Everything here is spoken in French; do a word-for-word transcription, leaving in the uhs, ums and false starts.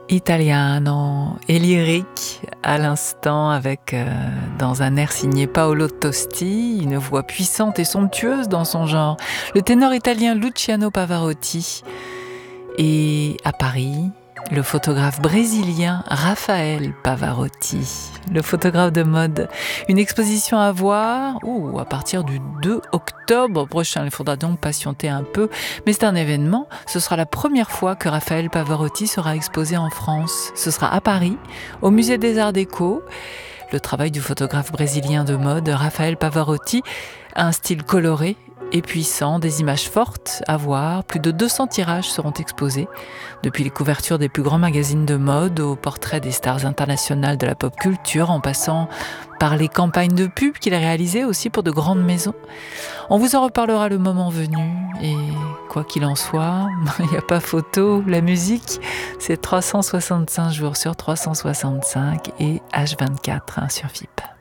Italiano et lyrique à l'instant avec, euh, dans un air signé Paolo Tosti, une voix puissante et somptueuse dans son genre, le ténor italien Luciano Pavarotti. Et à Paris, le photographe brésilien Rafael Pavarotti, le photographe de mode. Une exposition à voir ouh, à partir du deux octobre prochain. Il faudra donc patienter un peu, mais c'est un événement. Ce sera la première fois que Rafael Pavarotti sera exposé en France. Ce sera à Paris, au Musée des Arts Déco. Le travail du photographe brésilien de mode Rafael Pavarotti a un style coloré et puissant, des images fortes à voir. Plus de deux cents tirages seront exposés, depuis les couvertures des plus grands magazines de mode aux portraits des stars internationales de la pop culture, en passant par les campagnes de pub qu'il a réalisées aussi pour de grandes maisons. On vous en reparlera le moment venu, et quoi qu'il en soit, il n'y a pas photo. La musique, c'est trois cent soixante-cinq jours sur trois cent soixante-cinq et H vingt-quatre hein, sur F I P.